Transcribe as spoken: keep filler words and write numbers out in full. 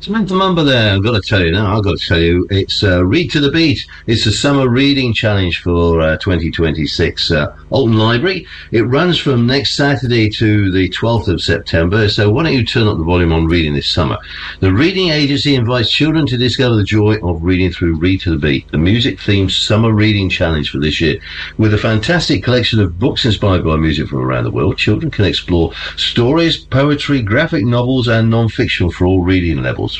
Samantha Mumba there, I've got to tell you now, I've got to tell you, it's uh, Read to the Beat. It's the Summer Reading Challenge for uh, twenty twenty-six, uh, Alton Library. It runs from next Saturday to the twelfth of September, so why don't you turn up the volume on reading this summer. The Reading Agency invites children to discover the joy of reading through Read to the Beat, the music-themed Summer Reading Challenge for this year. With a fantastic collection of books inspired by music from around the world, children can explore stories, poetry, graphic novels and non-fiction for all reading levels.